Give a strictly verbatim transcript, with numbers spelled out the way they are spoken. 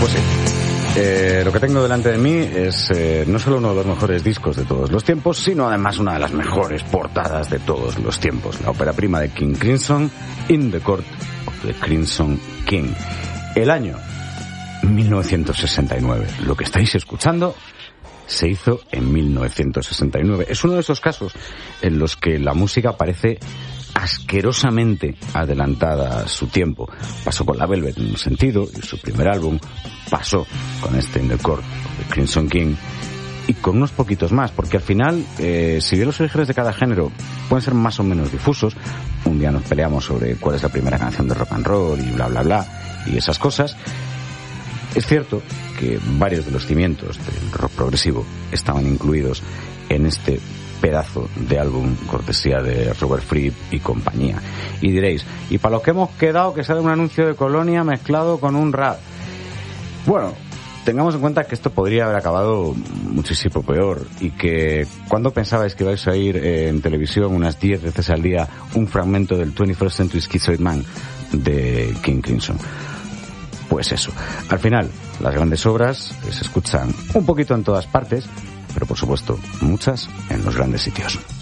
Pues sí. Eh, lo que tengo delante de mí es eh, no solo uno de los mejores discos de todos los tiempos, sino además una de las mejores portadas de todos los tiempos. La ópera prima de King Crimson, In the Court of the Crimson King. El año mil novecientos sesenta y nueve. Lo que estáis escuchando se hizo en mil novecientos sesenta y nueve. Es uno de esos casos en los que la música parece asquerosamente adelantada a su tiempo. Pasó con la Velvet en un sentido, y su primer álbum pasó con este In the Court of the Crimson King, y con unos poquitos más, porque al final, eh, si bien los orígenes de cada género pueden ser más o menos difusos, un día nos peleamos sobre cuál es la primera canción de rock and roll y bla bla bla, y esas cosas. Es cierto que varios de los cimientos del rock progresivo estaban incluidos en este pedazo de álbum cortesía de Robert Fripp y compañía. Y diréis, ¿y para los que hemos quedado que sale un anuncio de Colonia mezclado con un rap? Bueno, tengamos en cuenta que esto podría haber acabado muchísimo peor, y que cuando pensabais que vais a ir en televisión unas diez veces al día un fragmento del twenty-first Century Schizoid Man de King Crimson. Pues eso, al final las grandes obras se escuchan un poquito en todas partes, pero por supuesto muchas en los grandes sitios.